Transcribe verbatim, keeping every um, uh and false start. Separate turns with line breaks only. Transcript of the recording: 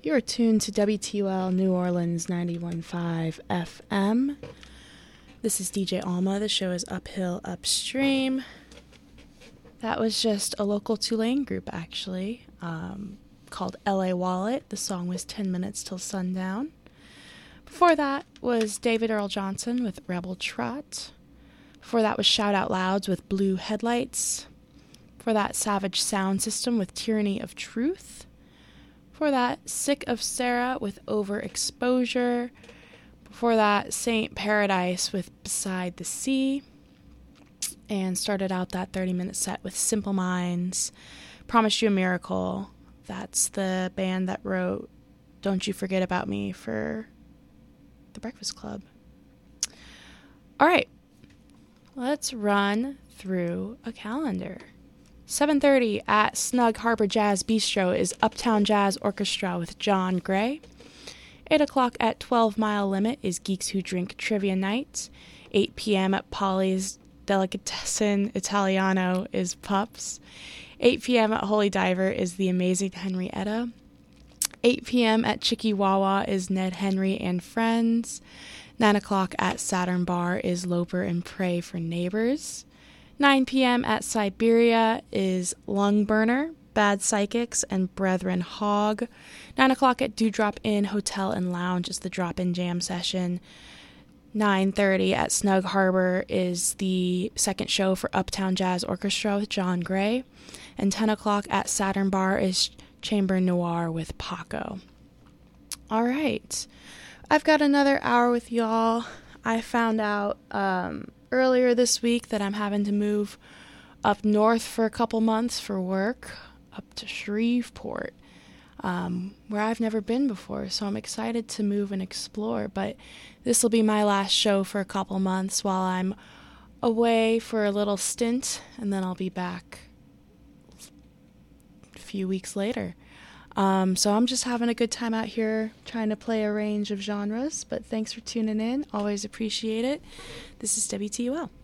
You're tuned to W T U L New Orleans ninety-one point five F M. This is D J Alma. The show is Uphill Upstream. That was just a local Tulane group, actually, um, called L A Wallet. The song was ten minutes Till Sundown. Before that was David Earl Johnson with Rebel Trot. Before that was Shout Out Louds with Blue Headlights. Before that, Savage Sound System with Tyranny of Truth. Before that, Sick of Sarah with Overexposure. Before that, Saint Paradise with Beside the Sea. And started out that thirty-minute set with Simple Minds, Promise You a Miracle. That's the band that wrote Don't You Forget About Me for The Breakfast Club. All right, let's run through a calendar. seven thirty at Snug Harbor Jazz Bistro is Uptown Jazz Orchestra with John Gray. eight o'clock at twelve Mile Limit is Geeks Who Drink Trivia Night. eight p.m. at Polly's Delicatessen Italiano is Pups. eight p.m. at Holy Diver is The Amazing Henrietta. eight p.m. at Chicky Wawa is Ned Henry and Friends. nine o'clock at Saturn Bar is Loper and Pray for Neighbors. nine p.m. at Siberia is Lung Burner, Bad Psychics, and Brethren Hog. nine o'clock at Dewdrop Inn Hotel and Lounge is the Drop-In Jam Session. nine thirty at Snug Harbor is the second show for Uptown Jazz Orchestra with John Gray. And ten o'clock at Saturn Bar is Chamber Noir with Paco. All right. I've got another hour with y'all. I found out um, earlier this week that I'm having to move up north for a couple months for work, up to Shreveport, um, where I've never been before. So I'm excited to move and explore. But this will be my last show for a couple months while I'm away for a little stint, and then I'll be back a few weeks later. Um, so I'm just having a good time out here trying to play a range of genres. But thanks for tuning in. Always appreciate it. This is W T U L.